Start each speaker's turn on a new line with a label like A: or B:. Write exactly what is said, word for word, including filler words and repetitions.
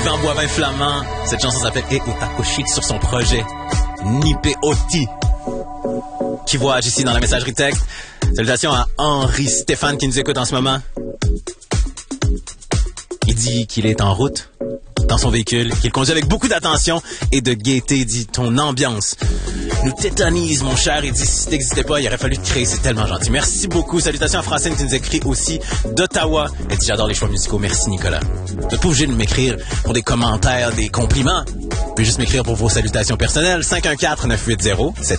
A: Yvan Boivin Flamand. Cette chanson s'appelle E Otakoshik sur son projet Nipe Oti, qui voyage ici dans la messagerie texte. Salutations à Henri Stéphane qui nous écoute en ce moment. Il dit qu'il est en route dans son véhicule, qu'il conduit avec beaucoup d'attention et de gaieté. Il dit « Ton ambiance nous tétanise, mon cher. » Il dit « Si t'existais pas, il aurait fallu te créer. » C'est tellement gentil. Merci beaucoup. Salutations à Francine qui nous écrit aussi d'Ottawa. Elle dit « J'adore les choix musicaux. » Merci, Nicolas. Vous n'êtes pas obligé de m'écrire pour des commentaires, des compliments. Vous pouvez juste m'écrire pour vos salutations personnelles. cinq un quatre neuf huit zéro sept